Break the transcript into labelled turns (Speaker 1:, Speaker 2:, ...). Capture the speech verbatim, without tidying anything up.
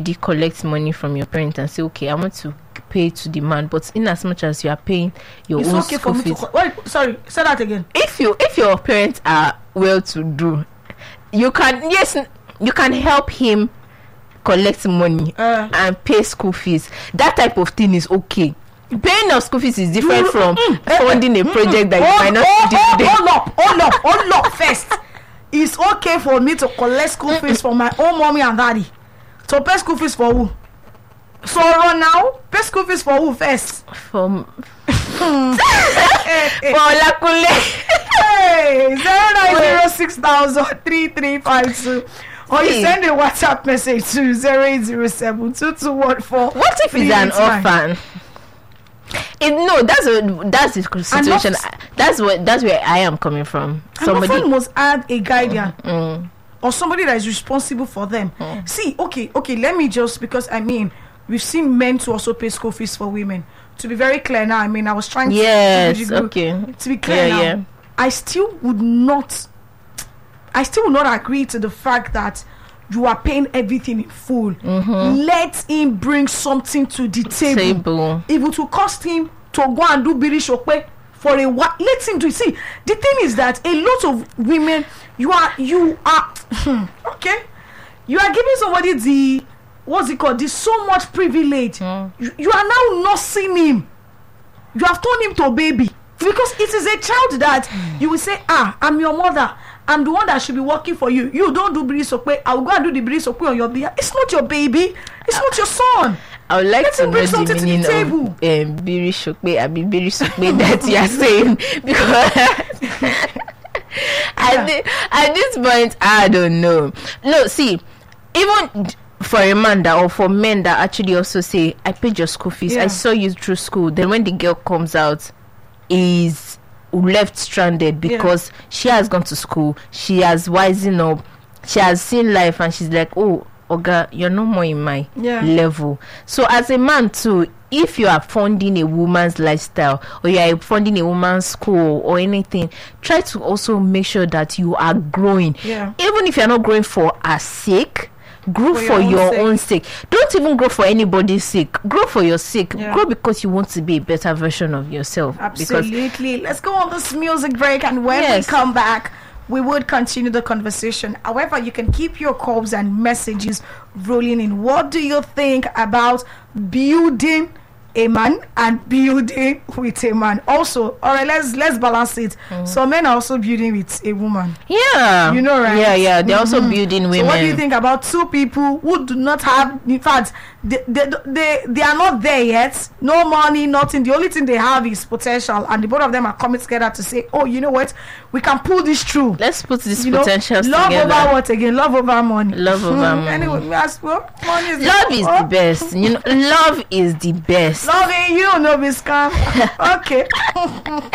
Speaker 1: lady collects money from your parents and say, okay, I want to pay to the man, but in as much as you are paying your
Speaker 2: it's
Speaker 1: own
Speaker 2: okay
Speaker 1: school
Speaker 2: for me
Speaker 1: fees,
Speaker 2: to co- wait, sorry, say that again.
Speaker 1: if you if your parents are well to do, you can yes you can help him collect money
Speaker 2: Uh.
Speaker 1: and pay school fees. That type of thing is okay. Paying of school fees is different from funding a project that you might not
Speaker 2: hold,
Speaker 1: do
Speaker 2: hold,
Speaker 1: today.
Speaker 2: hold up, hold up, hold up first. It's okay for me to collect school fees for my own mommy and daddy. To pay school fees for who? So run now, pay school fees for who first?
Speaker 1: From
Speaker 2: Hey, hey,
Speaker 1: for Olakunle.
Speaker 2: hey, zero nine zero six thousand three three five two. Or you
Speaker 1: See.
Speaker 2: send a WhatsApp message to zero eight zero seven two two one four.
Speaker 1: What if he's an orphan? It, no, that's a, that's the situation.
Speaker 2: not-
Speaker 1: That's what that's where I am coming from.
Speaker 2: An
Speaker 1: Somebody.
Speaker 2: orphan must add a guardian.
Speaker 1: Mm,
Speaker 2: Or somebody that is responsible for them. See, okay, okay, let me just, because I mean, we've seen men to also pay school fees for women. To be very clear now, I mean, I was trying to
Speaker 1: yes.
Speaker 2: to,
Speaker 1: Okay.
Speaker 2: to be clear
Speaker 1: Yeah,
Speaker 2: now,
Speaker 1: yeah.
Speaker 2: I still would not, I still would not agree to the fact that you are paying everything in full. Let him bring something to the table.
Speaker 1: Table.
Speaker 2: If it will cost him to go and do biri shokpe for a while, let him do it. See, the thing is that a lot of women, you are you are okay, you are giving somebody the, what's it called, this so much privilege.
Speaker 1: Mm.
Speaker 2: You, you are now nursing him. You have turned him to a baby, because it is a child that you will say, ah, I'm your mother, I'm the one that should be working for you. You don't do biri sokpe, I will go and do the biri sokpe on your behalf. It's not your baby, it's not your son.
Speaker 1: I would like
Speaker 2: Let
Speaker 1: to
Speaker 2: him
Speaker 1: know
Speaker 2: bring
Speaker 1: the
Speaker 2: something to the
Speaker 1: meaning
Speaker 2: table.
Speaker 1: of um, biri shokpe, I mean biri shokpe that you are saying, because at, the, at this point I don't know. No, see, even for a man that, or for men that actually also say, I paid your school fees,
Speaker 2: Yeah.
Speaker 1: I saw you through school. Then when the girl comes out, is left stranded because she has gone to school, she has wisen up, she has seen life, and she's like, oh, Oga, you're no more in my
Speaker 2: Yeah.
Speaker 1: level. So as a man too, if you are funding a woman's lifestyle, or you are funding a woman's school or anything, try to also make sure that you are growing.
Speaker 2: Yeah.
Speaker 1: Even if you're not growing for her sake, grow
Speaker 2: For
Speaker 1: for,
Speaker 2: your own
Speaker 1: your
Speaker 2: sake.
Speaker 1: own sake. Don't even grow for anybody's sake. Grow for your sake.
Speaker 2: Yeah.
Speaker 1: Grow because you want to be a better version of yourself. Because
Speaker 2: Absolutely. Let's go on this music break, and when
Speaker 1: Yes.
Speaker 2: we come back, we would continue the conversation. However, you can keep your calls and messages rolling in. What do you think about building a man and building with a man? Also, all right, let's let's balance it. Some men are also building with a woman.
Speaker 1: yeah,
Speaker 2: You know, right?
Speaker 1: Yeah, yeah. They're also
Speaker 2: Mhm.
Speaker 1: building women.
Speaker 2: So what do you think about two people who do not have, in fact, they, they, they, they are not there yet, no money, nothing, the only thing they have is potential, and the both of them are coming together to say, oh, you know what, we can pull this through.
Speaker 1: Let's put these
Speaker 2: You know,
Speaker 1: potentials
Speaker 2: love
Speaker 1: together.
Speaker 2: over what again? Love over money.
Speaker 1: Love over
Speaker 2: Hmm,
Speaker 1: money.
Speaker 2: Anyway, we ask, well, money is
Speaker 1: Love is
Speaker 2: oh,
Speaker 1: the best. You know, love is the best.
Speaker 2: Loving you, no be scam. Okay.